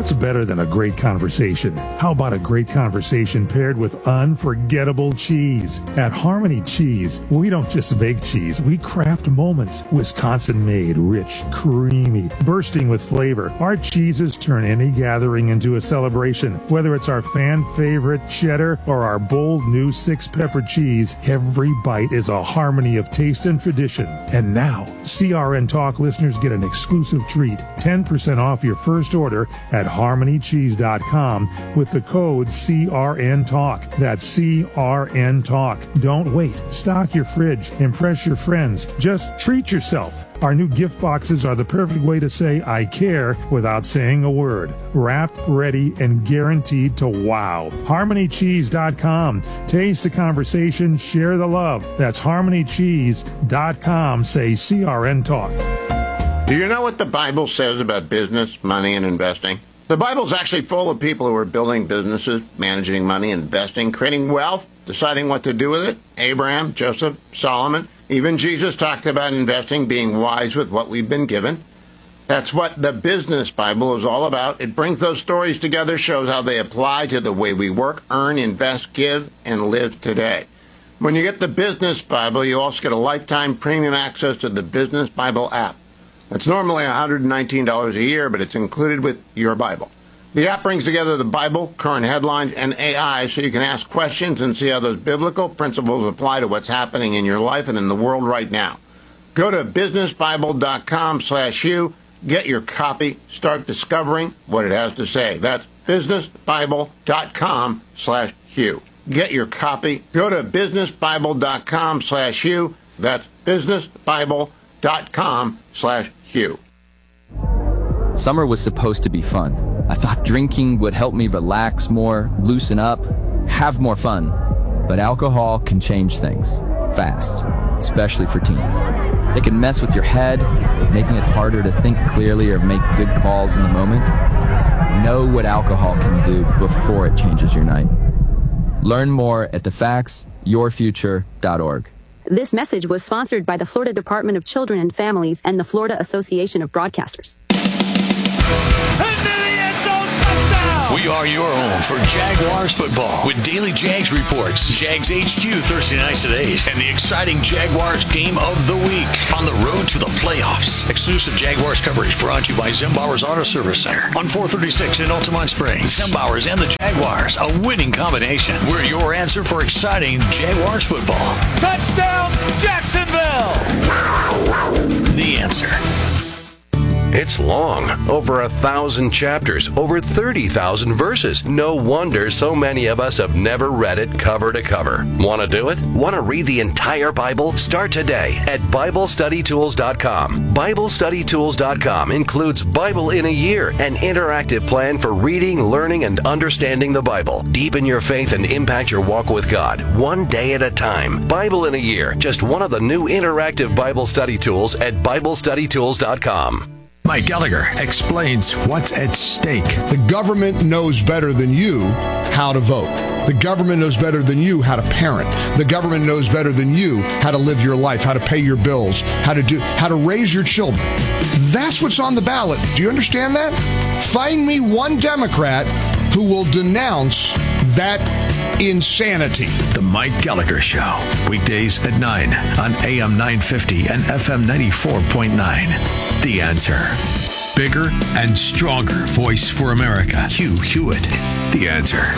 What's better than a great conversation? How about a great conversation paired with unforgettable cheese? At Harmony Cheese, we don't just bake cheese, we craft moments. Wisconsin-made, rich, creamy, bursting with flavor. Our cheeses turn any gathering into a celebration. Whether it's our fan-favorite cheddar or our bold new 6-pepper cheese, every bite is a harmony of taste and tradition. And now, CRN Talk listeners get an exclusive treat, 10% off your first order at harmonycheese.com with the code CRN Talk. That's CRN Talk. Don't wait. Stock your fridge. Impress your friends. Just treat yourself. Our new gift boxes are the perfect way to say I care without saying a word. Wrapped, ready, and guaranteed to wow. HarmonyCheese.com. Taste the conversation, share the love. That's HarmonyCheese.com. Say CRN Talk. Do you know what the Bible says about business, money, and investing? The Bible's actually full of people who are building businesses, managing money, investing, creating wealth, deciding what to do with it. Abraham, Joseph, Solomon. Even Jesus talked about investing, being wise with what we've been given. That's what the Business Bible is all about. It brings those stories together, shows how they apply to the way we work, earn, invest, give, and live today. When you get the Business Bible, you also get a lifetime premium access to the Business Bible app. It's normally $119 a year, but it's included with your Bible. The app brings together the Bible, current headlines, and AI so you can ask questions and see how those biblical principles apply to what's happening in your life and in the world right now. Go to businessbible.com/Hugh, get your copy, start discovering what it has to say. That's businessbible.com/Hugh. Get your copy. Go to businessbible.com/Hugh. That's businessbible.com/Hugh. Summer was supposed to be fun. I thought drinking would help me relax more, loosen up, have more fun. But alcohol can change things fast, especially for teens. It can mess with your head, making it harder to think clearly or make good calls in the moment. Know what alcohol can do before it changes your night. Learn more at thefactsyourfuture.org. This message was sponsored by the Florida Department of Children and Families and the Florida Association of Broadcasters. We are your home for Jaguars football with daily Jags reports, Jags HQ Thursday nights at 8, and the exciting Jaguars game of the week on the road to the playoffs. Exclusive Jaguars coverage brought to you by Zembauer's Auto Service Center on 436 in Altamont Springs. Zembauer's and the Jaguars, a winning combination. We're your answer for exciting Jaguars football. Touchdown, Jacksonville! The answer. It's long, over 1,000 chapters, over 30,000 verses. No wonder so many of us have never read it cover to cover. Want to do it? Want to read the entire Bible? Start today at BibleStudyTools.com. BibleStudyTools.com includes Bible in a Year, an interactive plan for reading, learning, and understanding the Bible. Deepen your faith and impact your walk with God, one day at a time. Bible in a Year, just one of the new interactive Bible study tools at BibleStudyTools.com. Mike Gallagher explains what's at stake. The government knows better than you how to vote. The government knows better than you how to parent. The government knows better than you how to live your life, how to pay your bills, how to raise your children. That's what's on the ballot. Do you understand that? Find me one Democrat who will denounce that insanity. The Mike Gallagher Show, weekdays at 9 on AM 950 and FM 94.9. The Answer. Bigger and stronger voice for America. Hugh Hewitt. The Answer.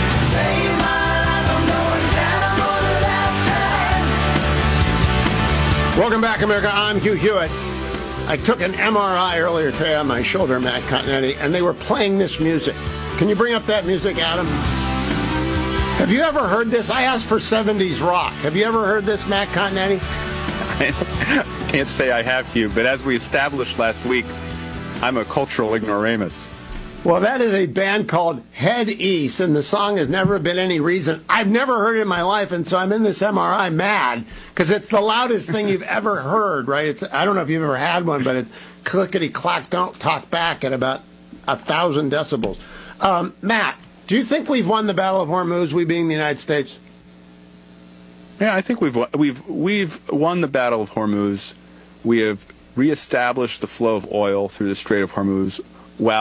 Welcome back, America. I'm Hugh Hewitt. I took an MRI earlier today on my shoulder, Matt Continetti, and they were playing this music. Can you bring up that music, Adam? Have you ever heard this? I asked for 70s rock. Have you ever heard this, Matt Continetti? I can't say I have, Hugh, but as we established last week, I'm a cultural ignoramus. Well, that is a band called Head East, and the song has Never Been Any Reason. I've never heard it in my life, and so I'm in this MRI mad because it's the loudest thing you've ever heard, right? I don't know if you've ever had one, but it's clickety-clack, don't talk back at about 1,000 decibels. Matt, do you think we've won the Battle of Hormuz, we being the United States? Yeah, I think we've won the Battle of Hormuz. We have reestablished the flow of oil through the Strait of Hormuz while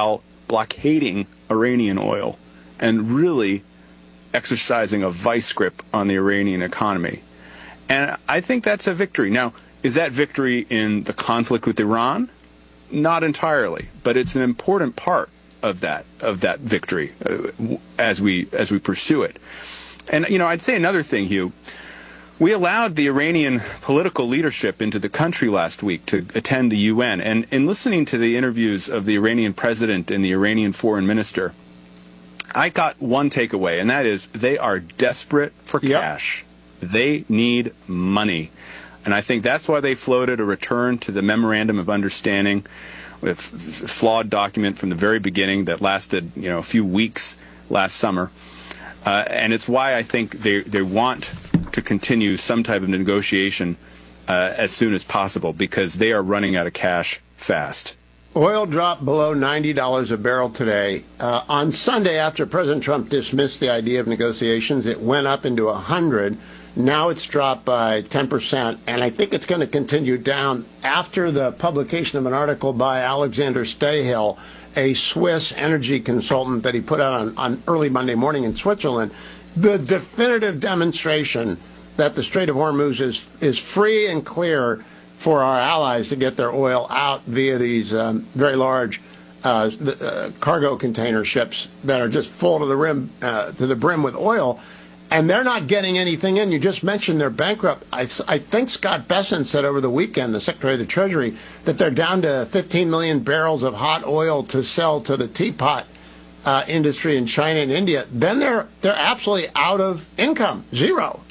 blockading Iranian oil and really exercising a vice grip on the Iranian economy. And I think that's a victory. Now, is that victory in the conflict with Iran? Not entirely, but it's an important part of that victory as we pursue it. And I'd say another thing, Hugh. We allowed the Iranian political leadership into the country last week to attend the UN. And in listening to the interviews of the Iranian president and the Iranian foreign minister, I got one takeaway, and that is they are desperate for cash. They need money. And I think that's why they floated a return to the Memorandum of Understanding, with a flawed document from the very beginning that lasted, a few weeks last summer. And it's why I think they want to continue some type of negotiation as soon as possible, because they are running out of cash fast. Oil dropped below $90 a barrel today. On Sunday, after President Trump dismissed the idea of negotiations, it went up into 100. Now it's dropped by 10%, and I think it's going to continue down after the publication of an article by Alexander Stahel, a Swiss energy consultant that he put out on early Monday morning in Switzerland. The definitive demonstration that the Strait of Hormuz is free and clear for our allies to get their oil out via these very large cargo container ships that are just full to the brim with oil, and they're not getting anything in. You just mentioned they're bankrupt. I think Scott Bessent said over the weekend, the Secretary of the Treasury, that they're down to 15 million barrels of hot oil to sell to the teapot industry in China and India. Then they're absolutely out of income, zero.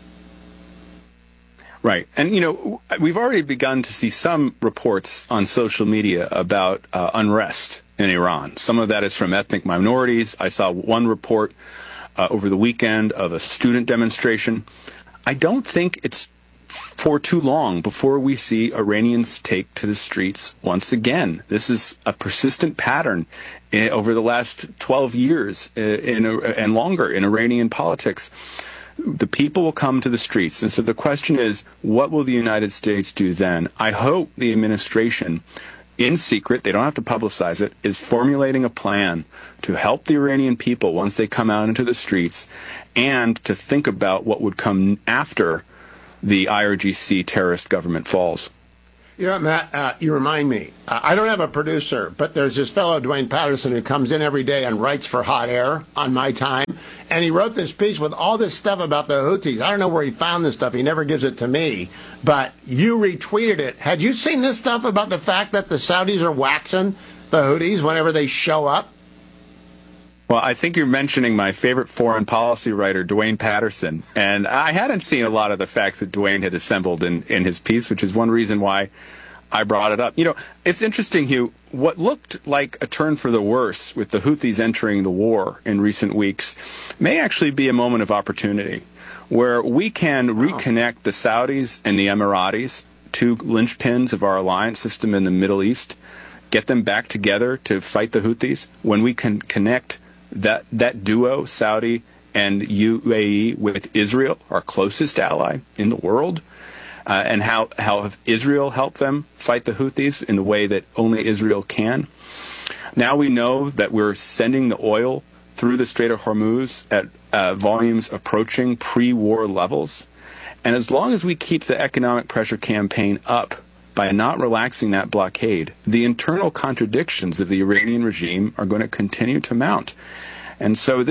Right. And, we've already begun to see some reports on social media about unrest in Iran. Some of that is from ethnic minorities. I saw one report over the weekend of a student demonstration. I don't think it's for too long before we see Iranians take to the streets once again. This is a persistent pattern over the last 12 years and longer in Iranian politics. The people will come to the streets. And so the question is, what will the United States do then? I hope the administration, in secret, they don't have to publicize it, is formulating a plan to help the Iranian people once they come out into the streets, and to think about what would come after the IRGC terrorist government falls. Matt, you remind me. I don't have a producer, but there's this fellow, Dwayne Patterson, who comes in every day and writes for Hot Air on my time. And he wrote this piece with all this stuff about the Houthis. I don't know where he found this stuff. He never gives it to me. But you retweeted it. Had you seen this stuff about the fact that the Saudis are waxing the Houthis whenever they show up? Well, I think you're mentioning my favorite foreign policy writer, Dwayne Patterson. And I hadn't seen a lot of the facts that Dwayne had assembled in his piece, which is one reason why I brought it up. It's interesting, Hugh, what looked like a turn for the worse with the Houthis entering the war in recent weeks may actually be a moment of opportunity where we can reconnect the Saudis and the Emiratis, two linchpins of our alliance system in the Middle East, get them back together to fight the Houthis. When we can connect that duo, Saudi and UAE, with Israel, our closest ally in the world, and how Israel helped them fight the Houthis in the way that only Israel can. Now we know that we're sending the oil through the Strait of Hormuz at volumes approaching pre-war levels. And as long as we keep the economic pressure campaign up by not relaxing that blockade, the internal contradictions of the Iranian regime are going to continue to mount. And so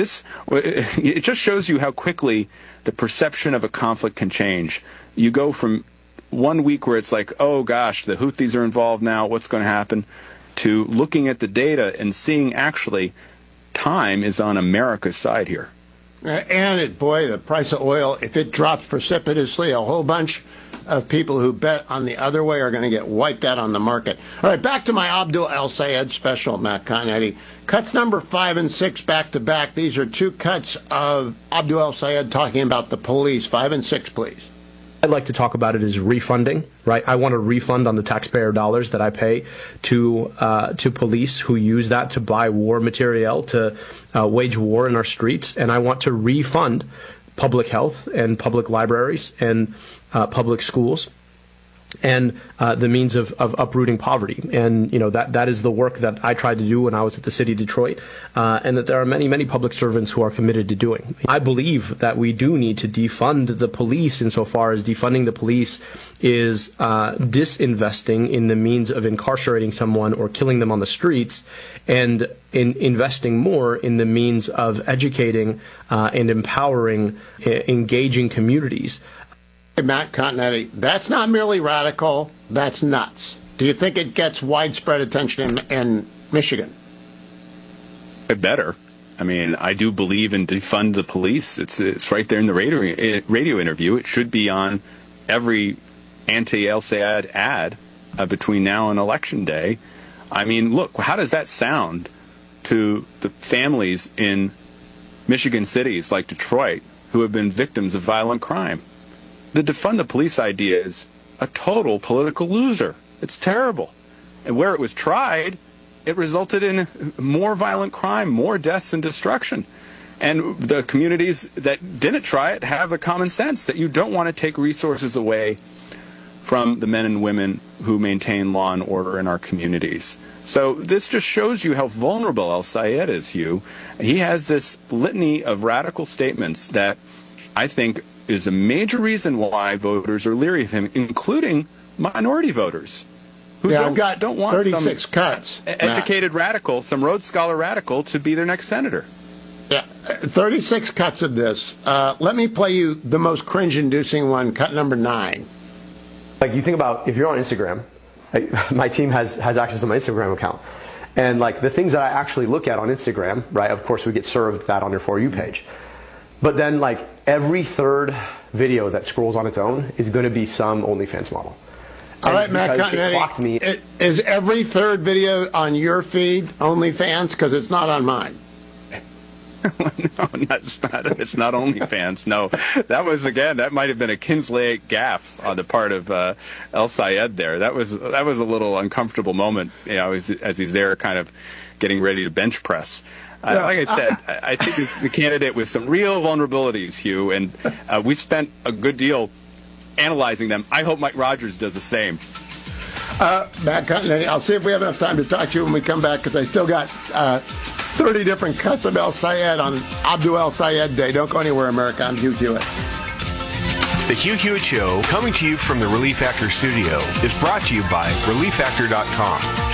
it just shows you how quickly the perception of a conflict can change. You go from 1 week where it's like, oh gosh, the Houthis are involved now, what's going to happen, to looking at the data and seeing actually time is on America's side here. And the price of oil, if it drops precipitously, a whole bunch of people who bet on the other way are going to get wiped out on the market. All right, back to my Abdul El-Sayed special, Matt Conetti. Cuts number 5 and 6 back to back. These are two cuts of Abdul El-Sayed talking about the police. 5 and 6, please. I'd like to talk about it as refunding, right? I want a refund on the taxpayer dollars that I pay to police who use that to buy war material, to wage war in our streets, and I want to refund public health and public libraries and public schools. and the means of uprooting poverty. And, that is the work that I tried to do when I was at the city of Detroit, and that there are many, many public servants who are committed to doing. I believe that we do need to defund the police insofar as defunding the police is disinvesting in the means of incarcerating someone or killing them on the streets, and in investing more in the means of educating and empowering, engaging communities. Matt Continetti, that's not merely radical, that's nuts. Do you think it gets widespread attention in Michigan? It better. I mean, I do believe in defund the police. It's right there in the radio interview. It should be on every anti-El Sayed ad between now and Election Day. I mean, look, how does that sound to the families in Michigan cities like Detroit who have been victims of violent crime? The defund the police idea is a total political loser. It's terrible. And where it was tried, it resulted in more violent crime, more deaths and destruction. And the communities that didn't try it have the common sense that you don't want to take resources away from the men and women who maintain law and order in our communities. So this just shows you how vulnerable El Sayed is, Hugh. He has this litany of radical statements that I think is a major reason why voters are leery of him, including minority voters who don't want 36 some cuts, educated radical, some Rhodes Scholar radical to be their next senator. Yeah, 36 cuts of this. Let me play you the most cringe-inducing one, cut number 9. Like, you think about if you're on Instagram, my team has access to my Instagram account. And like the things that I actually look at on Instagram, right, of course we get served that on your For You page. But then like every third video that scrolls on its own is going to be some OnlyFans model. All right, Matt Continetti, is every third video on your feed OnlyFans? Because it's not on mine. No, it's not OnlyFans. No, that might have been a Kinsley gaffe on the part of El Sayed there. That was a little uncomfortable moment, as he's there kind of getting ready to bench press. Like I said, I think he's the candidate with some real vulnerabilities, Hugh, and we spent a good deal analyzing them. I hope Mike Rogers does the same. Matt Continetti, I'll see if we have enough time to talk to you when we come back, because I still got 30 different cuts of El Sayed on Abdul El Sayed Day. Don't go anywhere, America. I'm Hugh Hewitt. The Hugh Hewitt Show, coming to you from the Relief Factor studio, is brought to you by ReliefFactor.com.